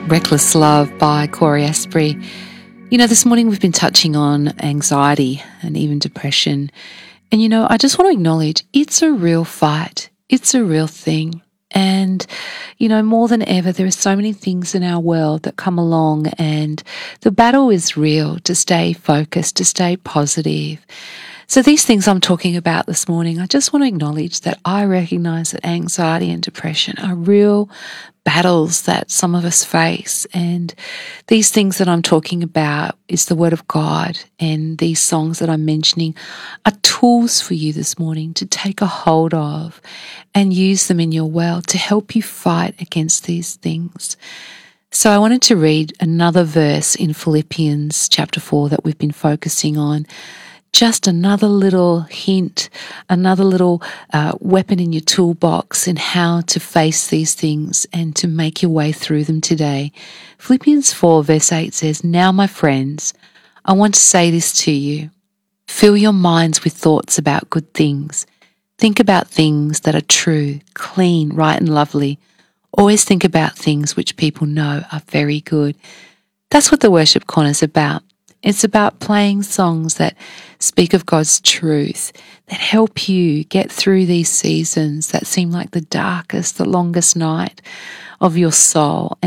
Reckless Love by Corey Asprey. You know, this morning we've been touching on anxiety and even depression. And, you know, I just want to acknowledge it's a real fight. It's a real thing. And, you know, more than ever, there are so many things in our world that come along, and the battle is real to stay focused, to stay positive. So these things I'm talking about this morning, I just want to acknowledge that I recognize that anxiety and depression are real battles that some of us face. And these things that I'm talking about is the Word of God, and these songs that I'm mentioning are tools for you this morning to take a hold of and use them in your world to help you fight against these things. So I wanted to read another verse in Philippians chapter 4 that we've been focusing on. Just another little hint, another little weapon in your toolbox in how to face these things and to make your way through them today. Philippians 4 verse 8 says, "Now, my friends, I want to say this to you. Fill your minds with thoughts about good things. Think about things that are true, clean, right, and lovely. Always think about things which people know are very good." That's what the Worship Corner is about. It's about playing songs that speak of God's truth, that help you get through these seasons that seem like the darkest, the longest night of your soul.